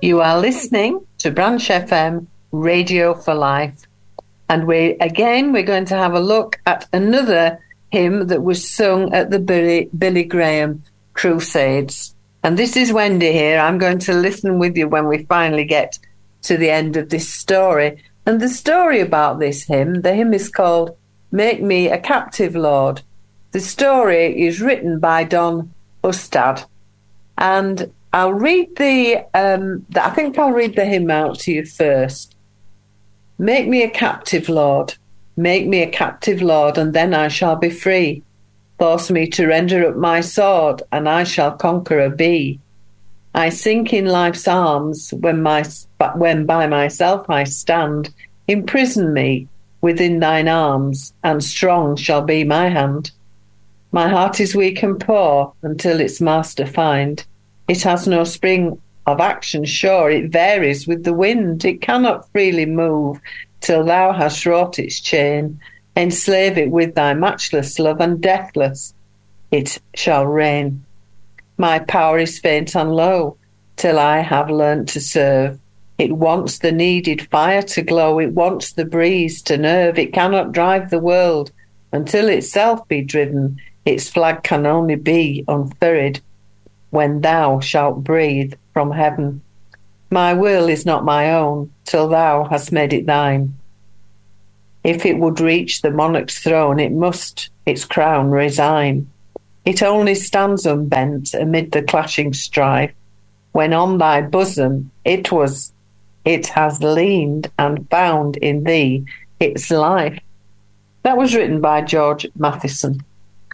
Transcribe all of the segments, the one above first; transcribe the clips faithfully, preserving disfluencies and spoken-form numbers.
You are listening to Branch F M Radio for Life. And we again, we're going to have a look at another hymn that was sung at the Billy, Billy Graham Crusades. And this is Wendy here. I'm going to listen with you when we finally get to the end of this story. And the story about this hymn, the hymn is called Make Me a Captive, Lord. The story is written by Don Hustad. And I'll read the, um, the, I think I'll read the hymn out to you first. Make me a captive, Lord. Make me a captive, Lord, and then I shall be free. Force me to render up my sword, and I shall conqueror be. I sink in life's arms when, my, when by myself I stand. Imprison me within thine arms, and strong shall be my hand. My heart is weak and poor until its master find. It has no spring of action sure, it varies with the wind. It cannot freely move till thou hast wrought its chain. Enslave it with thy matchless love, and deathless it shall reign. My power is faint and low till I have learnt to serve. It wants the needed fire to glow, it wants the breeze to nerve. It cannot drive the world until itself be driven. Its flag can only be unfurled when thou shalt breathe from heaven. My will is not my own till thou hast made it thine. If it would reach the monarch's throne, it must its crown resign. It only stands unbent amid the clashing strife, when on thy bosom it was, it has leaned and found in thee its life. That was written by George Matheson.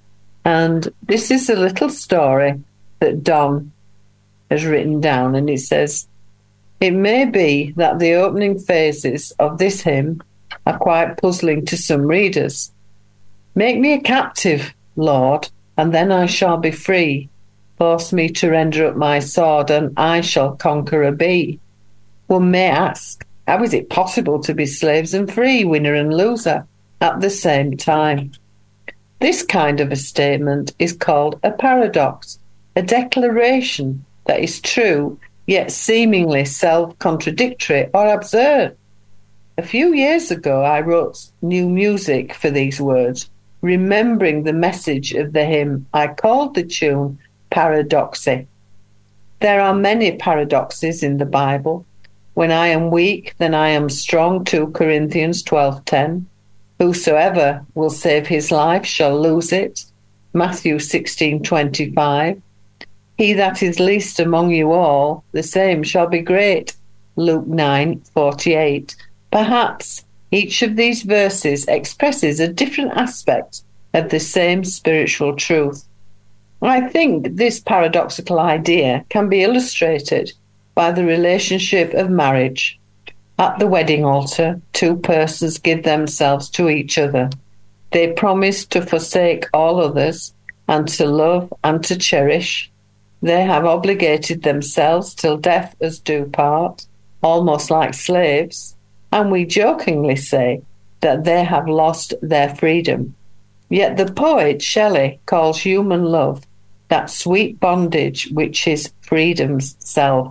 And this is a little story that Don has written down, and it says, it may be that the opening phases of this hymn are quite puzzling to some readers. Make me a captive, Lord, and then I shall be free. Force me to render up my sword, and I shall conqueror be. One may ask, how is it possible to be slaves and free, winner and loser, at the same time? This kind of a statement is called a paradox, a declaration that is true, yet seemingly self-contradictory or absurd. A few years ago, I wrote new music for these words, remembering the message of the hymn. I called the tune Paradoxy. There are many paradoxes in the Bible. When I am weak, then I am strong, two Corinthians twelve ten. Whosoever will save his life shall lose it, Matthew sixteen twenty-five. He that is least among you all, the same shall be great, Luke nine forty-eight. Perhaps each of these verses expresses a different aspect of the same spiritual truth. I think this paradoxical idea can be illustrated by the relationship of marriage. At the wedding altar, two persons give themselves to each other. They promise to forsake all others and to love and to cherish. They have obligated themselves till death us do part, almost like slaves, and we jokingly say that they have lost their freedom. Yet the poet Shelley calls human love that sweet bondage which is freedom's self.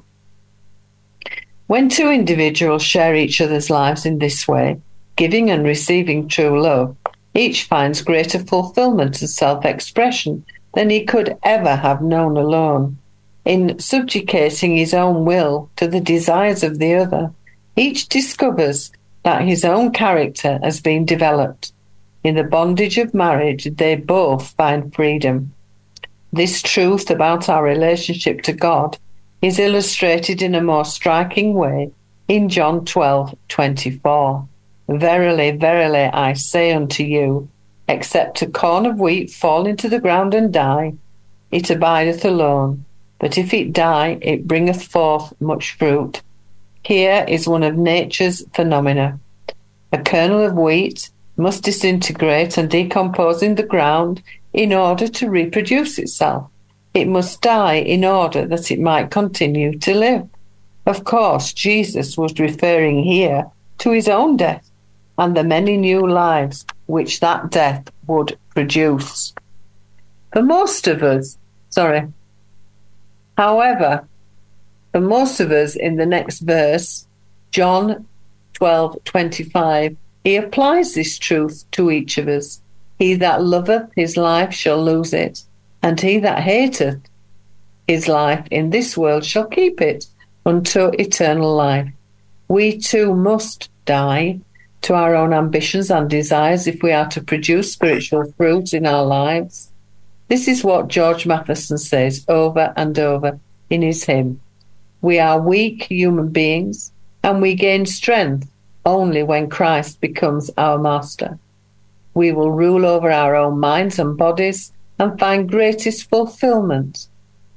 When two individuals share each other's lives in this way, giving and receiving true love, each finds greater fulfillment and self-expression than he could ever have known alone. In subjugating his own will to the desires of the other, each discovers that his own character has been developed. In the bondage of marriage, they both find freedom. This truth about our relationship to God is illustrated in a more striking way in John twelve twenty-four. Verily, verily, I say unto you, except a corn of wheat fall into the ground and die, it abideth alone. But if it die, it bringeth forth much fruit. Here is one of nature's phenomena. A kernel of wheat must disintegrate and decompose in the ground in order to reproduce itself. It must die in order that it might continue to live. Of course, Jesus was referring here to his own death and the many new lives which that death would produce. For most of us, sorry, however, For most of us, in the next verse, John twelve twenty-five, he applies this truth to each of us. He that loveth his life shall lose it, and he that hateth his life in this world shall keep it unto eternal life. We too must die to our own ambitions and desires if we are to produce spiritual fruit in our lives. This is what George Matheson says over and over in his hymn. We are weak human beings, and we gain strength only when Christ becomes our master. We will rule over our own minds and bodies and find greatest fulfillment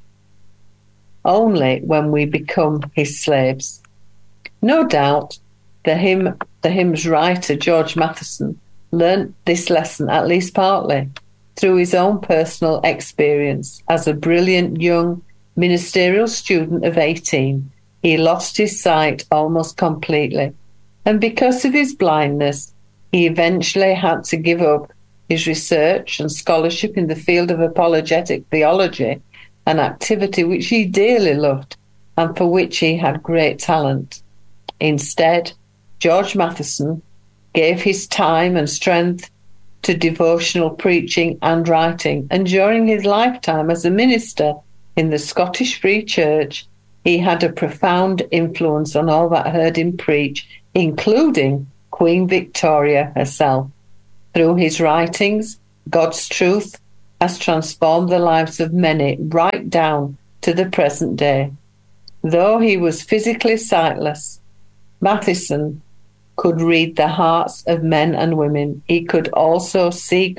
only when we become his slaves. No doubt the hymn, the hymn's writer, George Matheson, learnt this lesson at least partly through his own personal experience. As a brilliant young ministerial student of eighteen, he lost his sight almost completely, and because of his blindness, he eventually had to give up his research and scholarship in the field of apologetic theology, an activity which he dearly loved and for which he had great talent. Instead, George Matheson gave his time and strength to devotional preaching and writing, and during his lifetime as a minister in the Scottish Free Church, he had a profound influence on all that heard him preach, including Queen Victoria herself. Through his writings, God's truth has transformed the lives of many right down to the present day. Though he was physically sightless, Matheson could read the hearts of men and women. He could also see